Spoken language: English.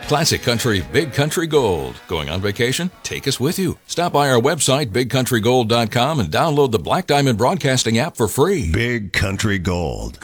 Classic Country, Big Country Gold. Going on vacation? Take us with you. Stop by our website, bigcountrygold.com, and download the Black Diamond Broadcasting app for free. Big Country Gold.